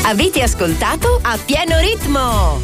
Avete ascoltato A Pieno Ritmo.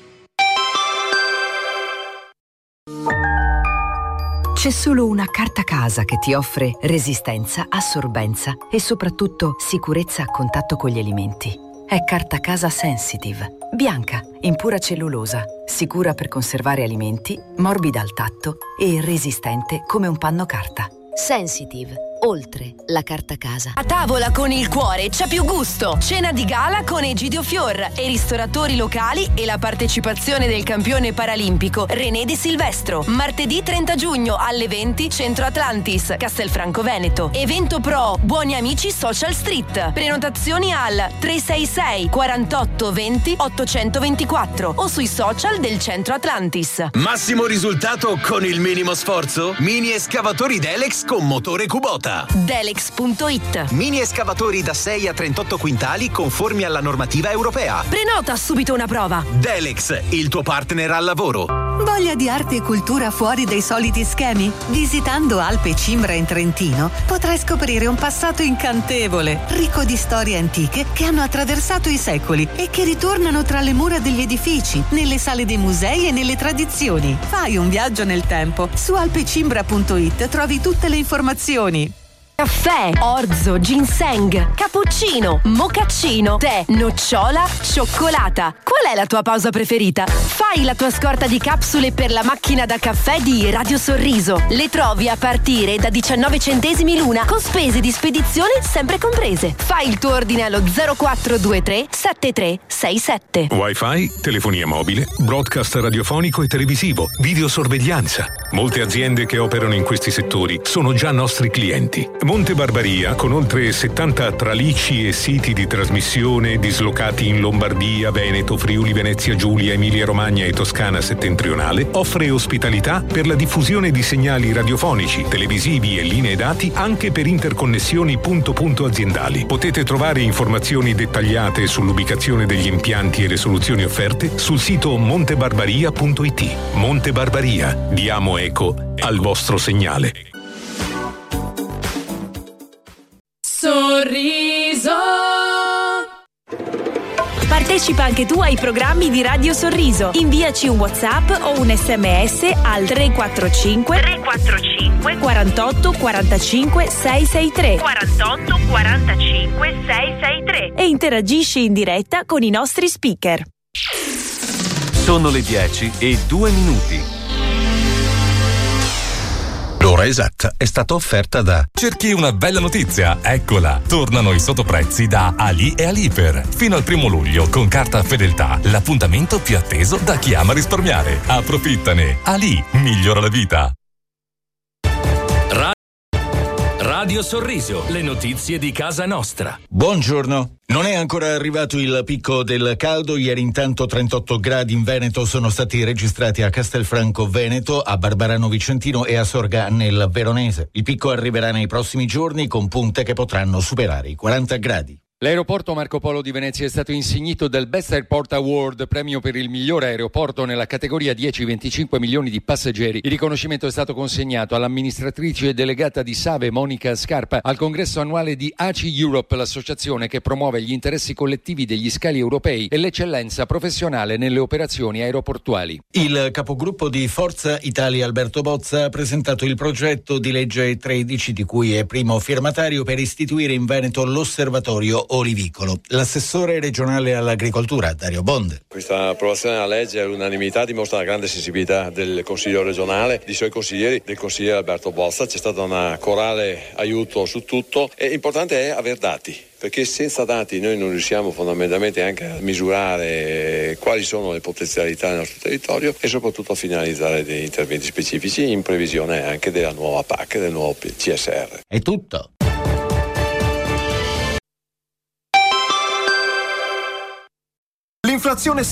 C'è solo una carta casa che ti offre resistenza, assorbenza e soprattutto sicurezza a contatto con gli alimenti. È Carta Casa Sensitive. Bianca, in pura cellulosa, sicura per conservare alimenti, morbida al tatto e resistente come un panno carta. Sensitive. Oltre la carta casa. A tavola con il cuore c'è più gusto. Cena di gala con Egidio Fior e ristoratori locali e la partecipazione del campione paralimpico René De Silvestro. Martedì 30 giugno alle 20 Centro Atlantis, Castelfranco Veneto. Evento pro Buoni Amici Social Street. Prenotazioni al 366 48 20 824 o sui social del Centro Atlantis. Massimo risultato con il minimo sforzo? Mini escavatori Delex con motore Kubota. Delex.it. Mini escavatori da 6 a 38 quintali conformi alla normativa europea. Prenota subito una prova. Delex, il tuo partner al lavoro. Voglia di arte e cultura fuori dai soliti schemi? Visitando Alpe Cimbra in Trentino potrai scoprire un passato incantevole, ricco di storie antiche che hanno attraversato i secoli e che ritornano tra le mura degli edifici, nelle sale dei musei e nelle tradizioni. Fai un viaggio nel tempo. Su alpecimbra.it trovi tutte le informazioni. Caffè, orzo, ginseng, cappuccino, mocaccino, tè, nocciola, cioccolata. Qual è la tua pausa preferita? Fai la tua scorta di capsule per la macchina da caffè di Radio Sorriso. Le trovi a partire da 19 centesimi l'una, con spese di spedizione sempre comprese. Fai il tuo ordine allo 0423 7367. Wi-Fi, telefonia mobile, broadcast radiofonico e televisivo, videosorveglianza. Molte aziende che operano in questi settori sono già nostri clienti. Monte Barbaria, con oltre 70 tralicci e siti di trasmissione dislocati in Lombardia, Veneto, Friuli, Venezia Giulia, Emilia Romagna e Toscana settentrionale, offre ospitalità per la diffusione di segnali radiofonici, televisivi e linee dati anche per interconnessioni punto-punto aziendali. Potete trovare informazioni dettagliate sull'ubicazione degli impianti e le soluzioni offerte sul sito montebarbaria.it. Monte Barbaria, diamo eco al vostro segnale. Sorriso. Partecipa anche tu ai programmi di Radio Sorriso. Inviaci un WhatsApp o un SMS al 345 48 45 663 48 45 663 e interagisci in diretta con i nostri speaker. Sono le 10:02. L'ora esatta è stata offerta da... Cerchi una bella notizia? Eccola! Tornano i sottoprezzi da Ali e Aliper. Fino al 1 luglio, con carta Fedeltà, l'appuntamento più atteso da chi ama risparmiare. Approfittane! Ali migliora la vita. Radio Sorriso, le notizie di casa nostra. Buongiorno. Non è ancora arrivato il picco del caldo. Ieri intanto 38 gradi in Veneto sono stati registrati a Castelfranco Veneto, a Barbarano Vicentino e a Sorga nel Veronese. Il picco arriverà nei prossimi giorni con punte che potranno superare i 40 gradi. L'aeroporto Marco Polo di Venezia è stato insignito del Best Airport Award, premio per il migliore aeroporto nella categoria 10-25 milioni di passeggeri. Il riconoscimento è stato consegnato all'amministratrice delegata di Save, Monica Scarpa, al congresso annuale di ACI Europe, l'associazione che promuove gli interessi collettivi degli scali europei e l'eccellenza professionale nelle operazioni aeroportuali. Il capogruppo di Forza Italia Alberto Bozza ha presentato il progetto di legge 13 di cui è primo firmatario per istituire in Veneto l'osservatorio olivicolo. L'assessore regionale all'agricoltura Dario Bonde. Questa approvazione della legge all'unanimità dimostra la grande sensibilità del Consiglio regionale, dei suoi consiglieri, del consigliere Alberto Bozza. C'è stato un corale aiuto su tutto e l'importante è aver dati, perché senza dati noi non riusciamo fondamentalmente anche a misurare quali sono le potenzialità del nostro territorio e soprattutto a finalizzare degli interventi specifici in previsione anche della nuova PAC, del nuovo CSR. È tutto. L'inflazione